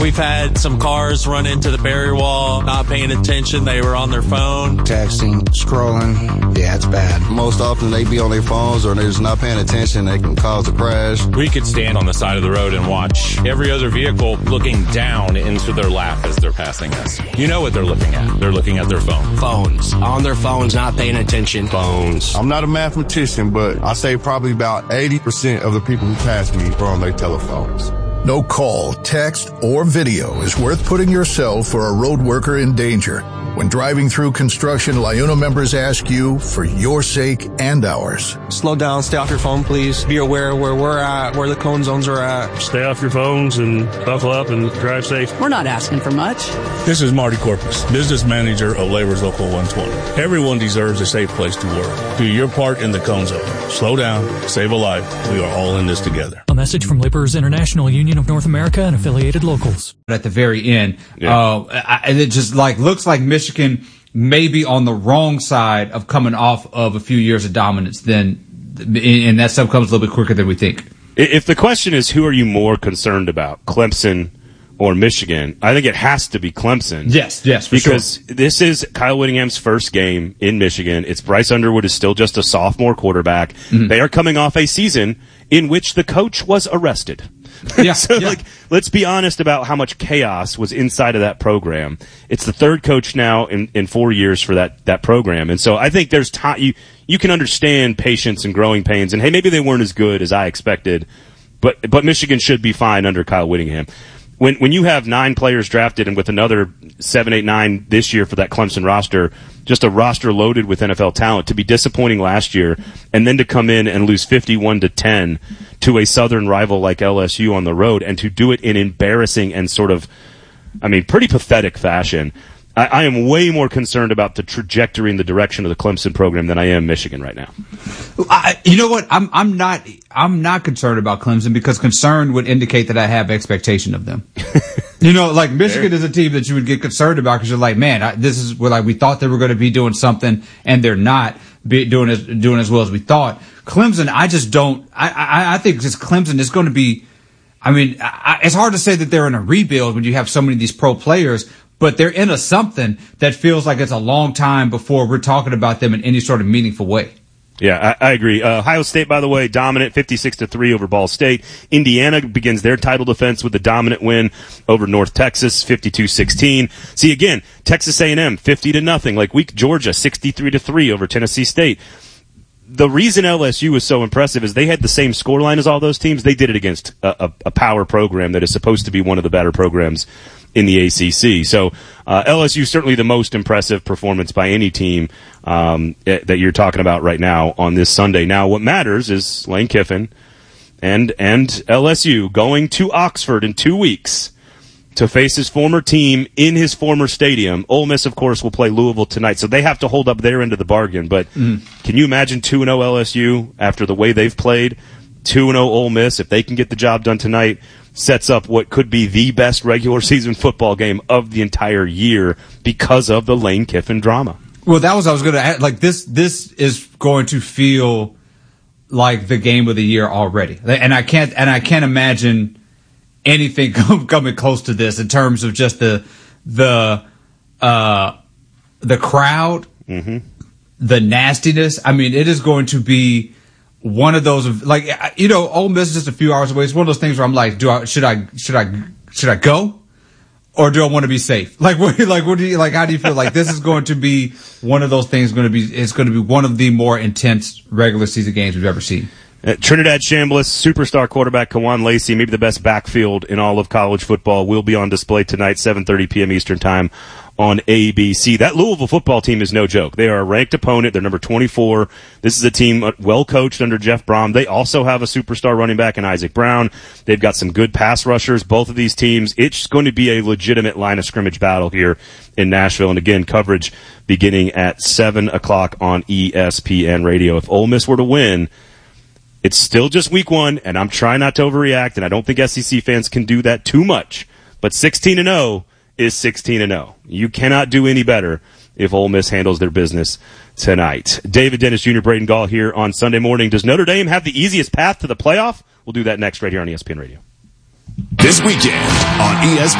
We've had some cars run into the barrier wall, not paying attention. They were on their phone. Texting, scrolling. Yeah, it's bad. Most often they be on their phones or they're just not paying attention. They can cause a crash. We could stand on the side of the road and watch every other vehicle looking down into their lap as they're passing us. You know what they're looking at. They're looking at their phone. Phones. On their phones, not paying attention. Phones. I'm not a mathematician, but I say probably about 80% of the people who pass me are on their telephones. No call, text, or video is worth putting yourself or a road worker in danger. When driving through construction, LIUNA members ask you for your sake and ours. Slow down, stay off your phone, please. Be aware where we're at, where the cone zones are at. Stay off your phones and buckle up and drive safe. We're not asking for much. This is Marty Corpus, business manager of Labor's Local 120. Everyone deserves a safe place to work. Do your part in the cone zone. Slow down, save a life. We are all in this together. A message from Laborers International Union of North America and affiliated locals. At the very end, it just looks like Michigan may be on the wrong side of coming off of a few years of dominance, and that stuff comes a little bit quicker than we think. If the question is who are you more concerned about, Clemson or Michigan, I think it has to be Clemson. Yes, for because sure. This is Kyle Whittingham's first game in Michigan. It's Bryce Underwood is still just a sophomore quarterback. Mm-hmm. They are coming off a season in which the coach was arrested. Yeah, let's be honest about how much chaos was inside of that program. It's the third coach now in 4 years for that program. And so I think there's time. You can understand patience and growing pains. And hey, maybe they weren't as good as I expected, but Michigan should be fine under Kyle Whittingham. When you have 9 players drafted and with another 7, 8, 9 this year for that Clemson roster, just a roster loaded with NFL talent, to be disappointing last year and then to come in and lose 51-10 to a Southern rival like LSU on the road and to do it in embarrassing and pretty pathetic fashion. I am way more concerned about the trajectory and the direction of the Clemson program than I am Michigan right now. You know what? I'm not concerned about Clemson because concern would indicate that I have expectation of them. Michigan is a team that you would get concerned about because you're like, man, we thought they were going to be doing something and they're not doing as well as we thought. Clemson, I just don't. I think just Clemson is going to be. It's hard to say that they're in a rebuild when you have so many of these pro players. But they're in something that feels like it's a long time before we're talking about them in any sort of meaningful way. Yeah, I agree. Ohio State, by the way, dominant, 56-3 over Ball State. Indiana begins their title defense with a dominant win over North Texas, 52-16. See, again, Texas A&M, 50-0. Georgia, 63-3 over Tennessee State. The reason LSU was so impressive is they had the same scoreline as all those teams. They did it against a power program that is supposed to be one of the better programs in the ACC. So LSU certainly the most impressive performance by any team that you're talking about right now on this Sunday. Now, what matters is Lane Kiffin and LSU going to Oxford in 2 weeks to face his former team in his former stadium. Ole Miss, of course, will play Louisville tonight, so they have to hold up their end of the bargain. But can you imagine 2-0 LSU after the way they've played? 2-0 Ole Miss, if they can get the job done tonight, sets up what could be the best regular season football game of the entire year because of the Lane Kiffin drama. Well, that was I was going to add. This is going to feel like the game of the year already, and I can't imagine anything coming close to this in terms of just the crowd, the nastiness. It is going to be one of those Ole Miss is just a few hours away. It's one of those things where I'm like, should I go, or do I want to be safe? How do you feel? Like this is going to be one of those things. It's going to be one of the more intense regular season games we've ever seen. Trinidad Chambliss, superstar quarterback Kawan Lacey, maybe the best backfield in all of college football, will be on display tonight, 7:30 p.m. Eastern Time on ABC. That Louisville football team is no joke. They are a ranked opponent. They're number 24. This is a team well coached under Jeff Brom. They also have a superstar running back in Isaac Brown. They've got some good pass rushers, both of these teams. It's going to be a legitimate line of scrimmage battle here in Nashville. And again, coverage beginning at 7 o'clock on ESPN Radio. If Ole Miss were to win, it's still just week 1, and I'm trying not to overreact, and I don't think SEC fans can do that too much. But 16-0 is 16-0. You cannot do any better if Ole Miss handles their business tonight. David Dennis Jr., Braden Gall here on Sunday morning. Does Notre Dame have the easiest path to the playoff? We'll do that next right here on ESPN Radio. This weekend on ESPN.